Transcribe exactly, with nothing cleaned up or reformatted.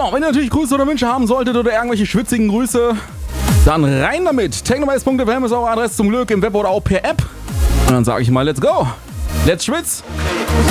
wenn ihr natürlich Grüße oder Wünsche haben solltet oder irgendwelche schwitzigen Grüße, dann rein damit. technobase punkt f m ist eure Adresse zum Glück im Web oder auch per App. Und dann sage ich mal, let's go. Let's schwitz.